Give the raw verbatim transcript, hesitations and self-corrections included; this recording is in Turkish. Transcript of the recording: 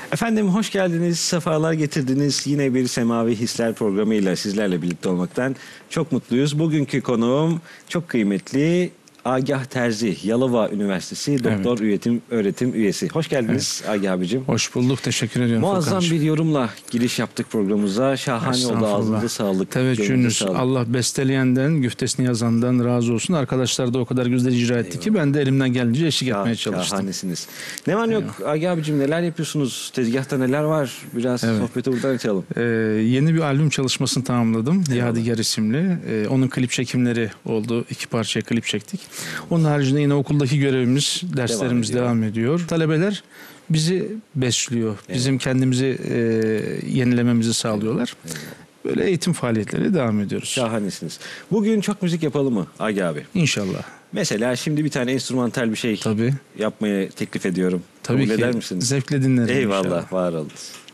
Efendim hoş geldiniz, sefalar getirdiniz. Yine bir Semavi Hisler programıyla sizlerle birlikte olmaktan çok mutluyuz. Bugünkü konuğum çok kıymetli Agah Terzi, Yalova Üniversitesi Doktor Evet. Üyetim Öğretim Üyesi. Hoş geldiniz evet. Agah abicim. Hoş bulduk, teşekkür ediyorum. Muazzam Furkan'cığım. bir yorumla giriş yaptık programımıza. Şahane oldu, ağzınıza sağlık. Teveccühünüz, Allah besteleyenden, güftesini yazandan razı olsun. Arkadaşlar da o kadar güzel icra etti Eyvallah. ki ben de elimden geldiğince eşlik Şah, etmeye çalıştım. Şahanesiniz. Ne var ne yok Agah abicim, neler yapıyorsunuz? Tezgahta neler var? Biraz evet. sohbeti buradan açalım. Ee, yeni bir albüm çalışmasını tamamladım. Yadigar isimli. Ee, onun klip çekimleri oldu. İki parçaya klip çektik. Onun haricinde yine okuldaki görevimiz, derslerimiz devam ediyor. Devam ediyor. Talebeler bizi besliyor. Evet. Bizim kendimizi e, yenilememizi sağlıyorlar. Evet. Böyle eğitim faaliyetleri devam ediyoruz. Şahanesiniz. Bugün çok müzik yapalım mı Agah abi? İnşallah. Mesela şimdi bir tane enstrümantal bir şey Tabii. yapmaya teklif ediyorum. Tabii Kabul ki. eder misiniz? Zevkle dinlerim. Eyvallah, inşallah. var olunuz.